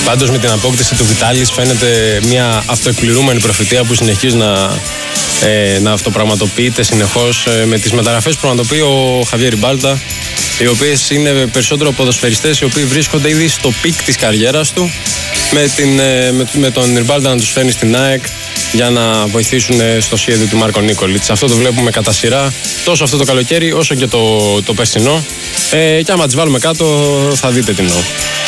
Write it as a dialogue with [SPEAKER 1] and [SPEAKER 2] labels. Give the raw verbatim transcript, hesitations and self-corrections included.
[SPEAKER 1] Πάντως με την απόκτηση του Βιτάλης φαίνεται μια αυτοεκπληρούμενη προφητεία που συνεχίζει να, ε, να αυτοπραγματοποιείται συνεχώς ε, με τις μεταγραφές που πραγματοποιεί ο Χαβιέρ Ριμπάλτα, οι οποίες είναι περισσότερο ποδοσφαιριστές οι οποίοι βρίσκονται ήδη στο πικ της καριέρας του, με, την, ε, με, με τον Ριμπάλτα να τους φέρνει στην ΑΕΚ για να βοηθήσουν στο σχέδιο του Μάρκο Νίκολιτς. Αυτό το βλέπουμε κατά σειρά τόσο αυτό το καλοκαίρι όσο και το, το περσινό. Ε, και άμα τις βάλουμε κάτω θα δείτε τι εννοώ.